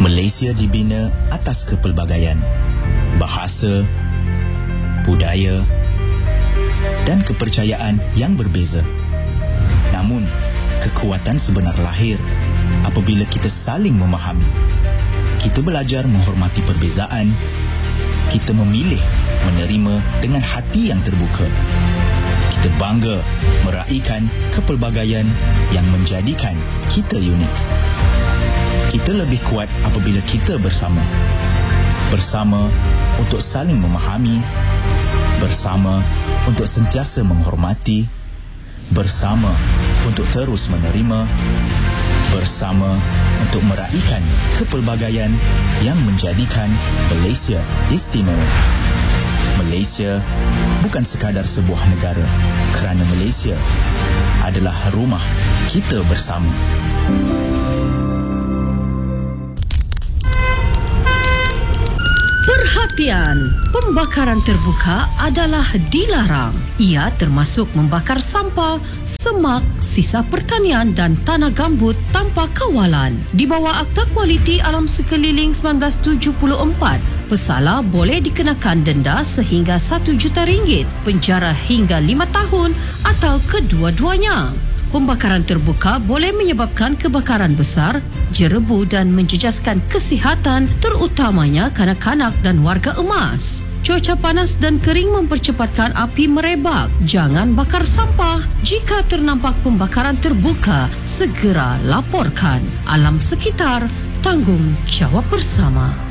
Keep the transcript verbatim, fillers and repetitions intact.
Malaysia dibina atas kepelbagaian, bahasa, budaya dan kepercayaan yang berbeza. Namun, kekuatan sebenar lahir apabila kita saling memahami. Kita belajar menghormati perbezaan. Kita memilih menerima dengan hati yang terbuka. Kita bangga meraihkan kepelbagaian yang menjadikan kita unik. Kita lebih kuat apabila kita bersama. Bersama untuk saling memahami. Bersama untuk sentiasa menghormati. Bersama untuk terus menerima. Bersama untuk meraihkan kepelbagaian yang menjadikan Malaysia istimewa. Malaysia bukan sekadar sebuah negara, kerana Malaysia adalah rumah kita bersama. Perhatian, pembakaran terbuka adalah dilarang. Ia termasuk membakar sampah, semak, sisa pertanian dan tanah gambut tanpa kawalan. Di bawah Akta Kualiti Alam Sekeliling seribu sembilan ratus tujuh puluh empat, pesalah boleh dikenakan denda sehingga satu juta ringgit, penjara hingga lima tahun atau kedua-duanya. Pembakaran terbuka boleh menyebabkan kebakaran besar, jerebu dan menjejaskan kesihatan, terutamanya kanak-kanak dan warga emas. Cuaca panas dan kering mempercepatkan api merebak. Jangan bakar sampah. Jika ternampak pembakaran terbuka, segera laporkan. Alam sekitar, tanggungjawab bersama.